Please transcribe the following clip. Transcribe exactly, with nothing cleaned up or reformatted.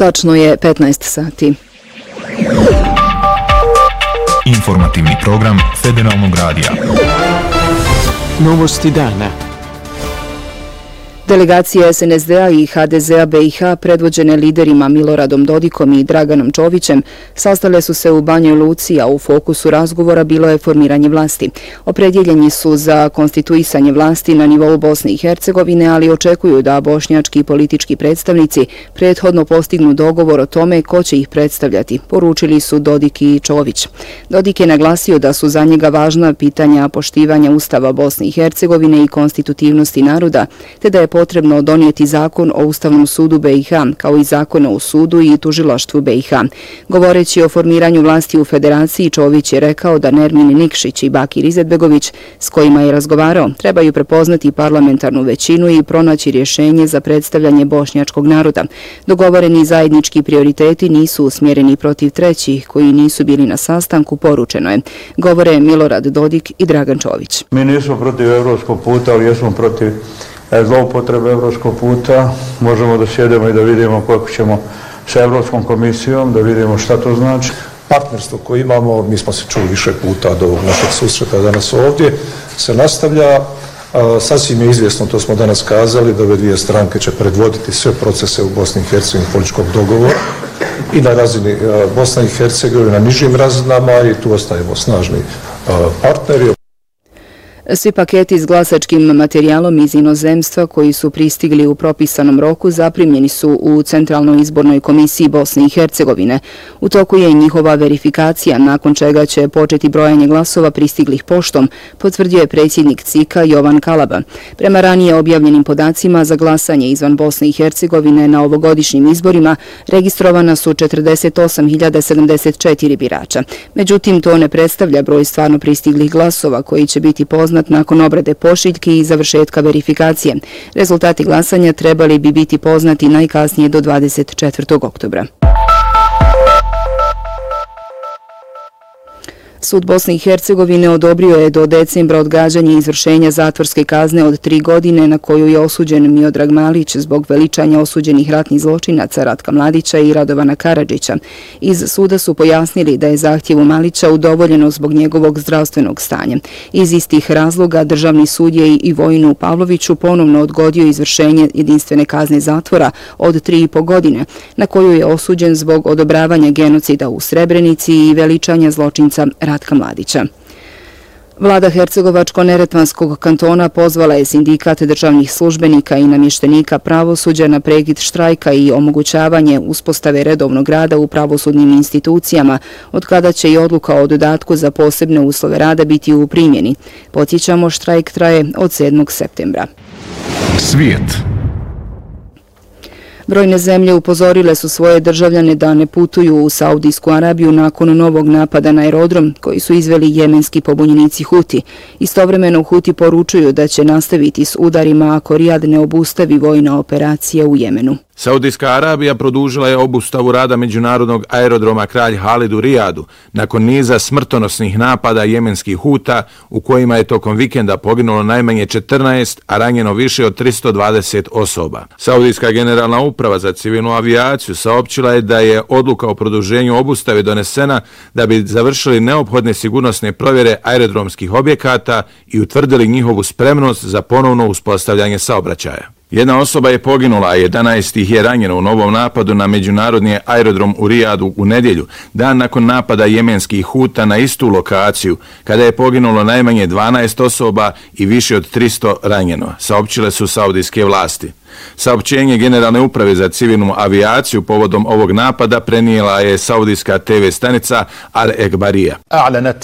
Tačno je petnaest sati. Informativni program Federalnog radija. Novosti dana. Delegacije es en es de a i ha de ze a be i ha, predvođene liderima Miloradom Dodikom i Draganom Čovićem, sastale su se u Banjoj Luci, a u fokusu razgovora bilo je formiranje vlasti. Opredjeljeni su za konstituisanje vlasti na nivou Bosne i Hercegovine, ali očekuju da bošnjački politički predstavnici prethodno postignu dogovor o tome ko će ih predstavljati, poručili su Dodik i Čović. Dodik je naglasio da su za njega važna pitanja poštivanja Ustava Bosne i Hercegovine i konstitutivnosti naroda, te da je potrebno donijeti zakon o Ustavnom sudu be i ha, kao i zakon o sudu i tužilaštvu be i ha. Govoreći o formiranju vlasti u federaciji, Čović je rekao da Nermin Nikšić i Bakir Izetbegović, s kojima je razgovarao, trebaju prepoznati parlamentarnu većinu i pronaći rješenje za predstavljanje bošnjačkog naroda. Dogovoreni zajednički prioriteti nisu usmjereni protiv trećih koji nisu bili na sastanku, poručeno je. Govore Milorad Dodik i Dragan Čović. Mi nismo protiv evropskog puta, ali jesmo protiv zloupotrebe evropskog puta. Možemo da sjedemo i da vidimo kako ćemo sa Evropskom komisijom, da vidimo šta to znači. Partnerstvo koje imamo, mi smo se čuli više puta do ovog našeg susreta danas ovdje, se nastavlja. Sasvim je izvjesno, to smo danas kazali, da ove dvije stranke će predvoditi sve procese u Bosni i Hercegovini političkog dogovora i na razini Bosne i Hercegovine, na nižim razinama, i tu ostajemo snažni partneri. Svi paketi s glasačkim materijalom iz inozemstva koji su pristigli u propisanom roku zaprimljeni su u Centralnoj izbornoj komisiji Bosne i Hercegovine. U toku je njihova verifikacija, nakon čega će početi brojanje glasova pristiglih poštom, potvrdio je predsjednik C I K-a Jovan Kalaba. Prema ranije objavljenim podacima, za glasanje izvan Bosne i Hercegovine na ovogodišnjim izborima registrovana su četrdeset osam hiljada sedamdeset četiri birača. Međutim, to ne predstavlja broj stvarno pristiglih glasova koji će biti poznat nakon obrade pošiljki i završetka verifikacije. Rezultati glasanja trebali bi biti poznati najkasnije do dvadeset četvrtog oktobra. Sud Bosne i Hercegovine odobrio je do decembra odgađanje izvršenja zatvorske kazne od tri godine na koju je osuđen Miodrag Malić zbog veličanja osuđenih ratnih zločinaca Ratka Mladića i Radovana Karadžića. Iz suda su pojasnili da je zahtjevu Malića udovoljeno zbog njegovog zdravstvenog stanja. Iz istih razloga državni sud je i Vojinu Pavloviću ponovno odgodio izvršenje jedinstvene kazne zatvora od tri i po godine, na koju je osuđen zbog odobravanja genocida u Srebrenici i veličanja zločinca Ratka Mladića. Vlada Hercegovačko-Neretvanskog kantona pozvala je sindikat državnih službenika i namještenika pravosuđa na prekid štrajka i omogućavanje uspostave redovnog rada u pravosudnim institucijama, od kada će i odluka o dodatku za posebne uslove rada biti u primjeni. Podsjećamo, štrajk traje od sedmog septembra. Svijet. Brojne zemlje upozorile su svoje državljane da ne putuju u Saudijsku Arabiju nakon novog napada na aerodrom koji su izveli jemenski pobunjenici Huti. Istovremeno Huti poručuju da će nastaviti s udarima ako Rijad ne obustavi vojna operacija u Jemenu. Saudijska Arabija produžila je obustavu rada međunarodnog aerodroma Kralj Halid u Rijadu nakon niza smrtonosnih napada jemenskih Huta u kojima je tokom vikenda poginulo najmanje četrnaest, a ranjeno više od tristo dvadeset osoba. Saudijska generalna uprava za civilnu avijaciju saopćila je da je odluka o produženju obustave donesena da bi završili neophodne sigurnosne provjere aerodromskih objekata i utvrdili njihovu spremnost za ponovno uspostavljanje saobraćaja. Jedna osoba je poginula, a jedanaest ih je ranjeno u novom napadu na međunarodni aerodrom u Rijadu u nedjelju, dan nakon napada jemenskih Huta na istu lokaciju, kada je poginulo najmanje dvanaest osoba i više od tristo ranjeno, saopćile su saudijske vlasti. Saopćenje Generalne uprave za civilnu avijaciju povodom ovog napada prenijela je saudijska te ve stanica Al Ekbarija.